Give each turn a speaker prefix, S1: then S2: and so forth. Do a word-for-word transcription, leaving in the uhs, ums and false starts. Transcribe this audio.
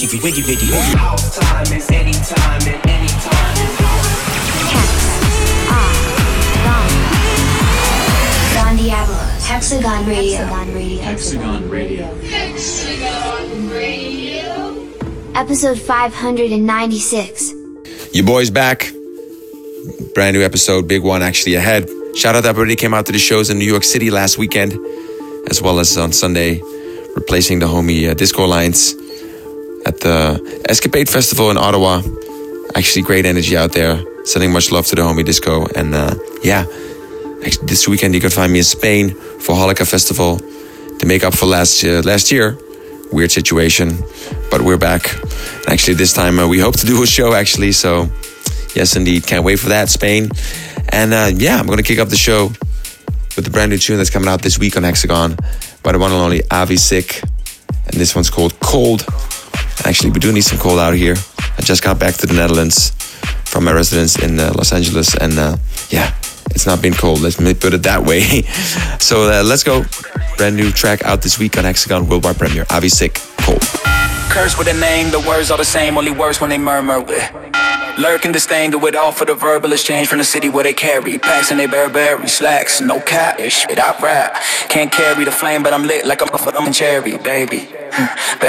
S1: Wiggy wiggy wiggy. House time is anytime and anytime.
S2: Don Diablo's Hexagon Radio.
S3: Hexagon Radio.
S4: Hexagon Radio.
S2: Episode five hundred ninety-six.
S5: Your boy's back. Brand new episode, big one actually ahead. Shout out to everybody who came out to the shows in New York City last weekend, as well as on Sunday, replacing the homie uh, Disco Alliance at the Escapade Festival in Ottawa. Actually, great energy out there. Sending much love to the homie Disco. And uh, yeah, actually, this weekend you can find me in Spain for Holika Festival to make up for last uh, last year. Weird situation, but we're back. Actually, this time uh, we hope to do a show actually. So yes, indeed, can't wait for that, Spain. And uh, yeah, I'm gonna kick up the show with the brand new tune that's coming out this week on Hexagon by the one and only Avi Sick. And this one's called Cold. Actually, we do need some cold out here. I just got back to the Netherlands from my residence in uh, Los Angeles. And uh, yeah, it's not been cold. Let me put it that way. So uh, let's go. Brand new track out this week on Hexagon Worldwide Premiere. Avi Sick, Cold.
S6: Curse with a name, the words are the same, only worse when they murmur. Lurk and disdain, do it all for the verbal exchange from the city where they carry packs and they Burberry slacks, no cash, shit I rap. Can't carry the flame, but I'm lit like I'm a fucking cherry, baby.